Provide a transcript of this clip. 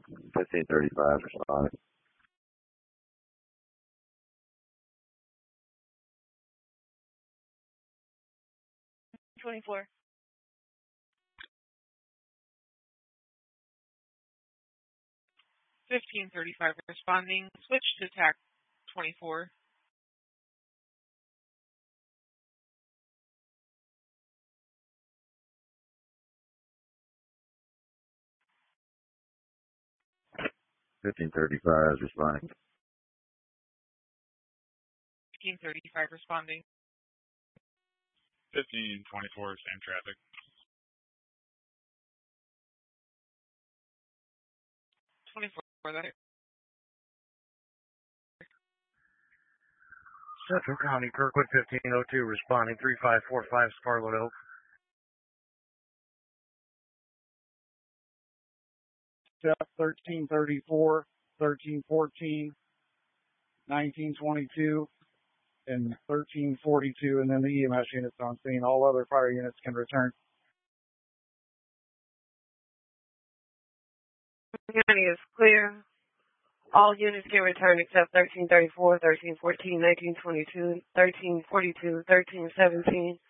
1535 responding. 24. 1535 responding. Switch to TAC 24. 1535 is responding. 1535 responding. 1524, same traffic. 24 there. Central County, Kirkwood 1502, responding 3545 Scarlet Oak. Step 1334, 1314, 1922, and 1342, and then the EMS units on scene. All other fire units can return. County is clear. All units can return except 1334, 1314, 1922, 1342, 1317,